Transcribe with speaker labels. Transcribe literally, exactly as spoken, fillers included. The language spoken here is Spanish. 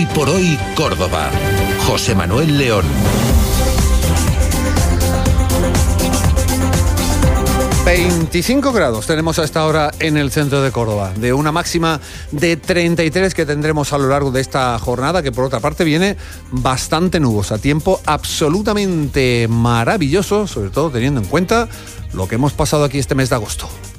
Speaker 1: por Hoy Córdoba. José Manuel León.
Speaker 2: veinticinco grados tenemos a esta hora en el centro de Córdoba, de una máxima de treinta y tres que tendremos a lo largo de esta jornada, que por otra parte viene bastante nubosa. Tiempo absolutamente maravilloso, sobre todo teniendo en cuenta lo que hemos pasado aquí este mes de agosto.